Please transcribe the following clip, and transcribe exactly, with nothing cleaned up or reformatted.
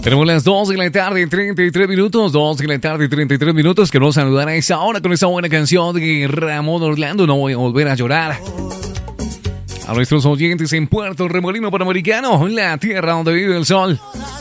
Tenemos las dos de la tarde, treinta y tres minutos. dos de la tarde, treinta y tres minutos. Queremos saludar a esa hora con esa buena canción de Ramón Orlando. No voy a volver a llorar. A nuestros oyentes en Puerto Remolino Panamericano, la tierra donde vive el sol.